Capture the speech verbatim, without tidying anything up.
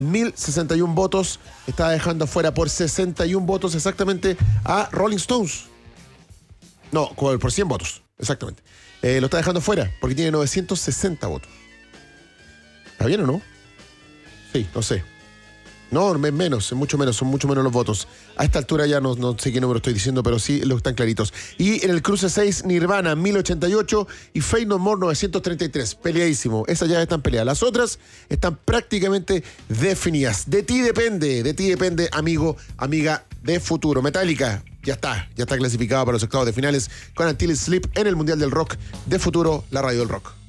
mil sesenta y uno votos. Está dejando afuera por sesenta y uno votos exactamente a Rolling Stones. No, por cien votos, exactamente. Eh, lo está dejando fuera porque tiene novecientos sesenta votos. ¿Está bien o no? Sí, no sé. No, es menos, es mucho menos, son mucho menos los votos. A esta altura ya no, no sé qué número estoy diciendo, pero sí lo están claritos. Y en el cruce seis, Nirvana, mil ochenta y ocho y Faith No More, novecientos treinta y tres. Peleadísimo. Esas ya están peleadas. Las otras están prácticamente definidas. De ti depende, de ti depende, amigo, amiga de futuro. Metallica, ya está, ya está clasificado para los octavos de finales con Until It Sleep en el Mundial del Rock de Futuro, la radio del rock.